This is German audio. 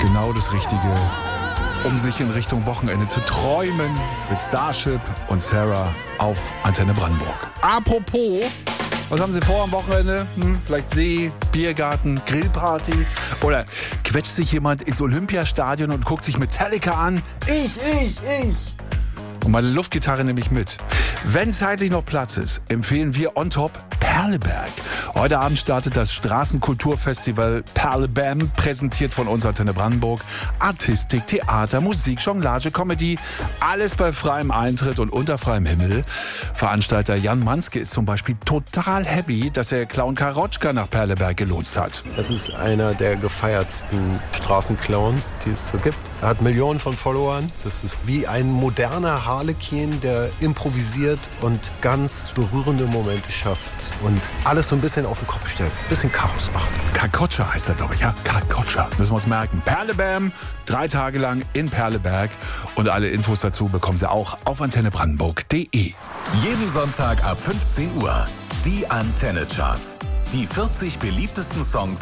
genau das Richtige, um sich in Richtung Wochenende zu träumen mit Starship und Sarah auf Antenne Brandenburg. Apropos, was haben Sie vor am Wochenende? Vielleicht See, Biergarten, Grillparty? Oder quetscht sich jemand ins Olympiastadion und guckt sich Metallica an? Ich! Und meine Luftgitarre nehme ich mit. Wenn zeitlich noch Platz ist, empfehlen wir on top Perleberg. Heute Abend startet das Straßenkulturfestival Perlebam, präsentiert von uns Antenne Brandenburg. Artistik, Theater, Musik, Jonglage, Comedy, alles bei freiem Eintritt und unter freiem Himmel. Veranstalter Jan Manske ist zum Beispiel total happy, dass er Clown Karotschka nach Perleberg gelotst hat. Das ist einer der gefeiertsten Straßenclowns, die es so gibt. Er hat Millionen von Followern. Das ist wie ein moderner Harlekin, der improvisiert und ganz berührende Momente schafft und alles so ein bisschen auf den Kopf stellt. Ein bisschen Chaos macht. Karkotscha heißt er, glaube ich. Ja, Karkotscha. Müssen wir uns merken. Perlebam, 3 Tage lang in Perleberg. Und alle Infos dazu bekommen Sie auch auf antennebrandenburg.de. Jeden Sonntag ab 15 Uhr. Die Antenne Charts. Die 40 beliebtesten Songs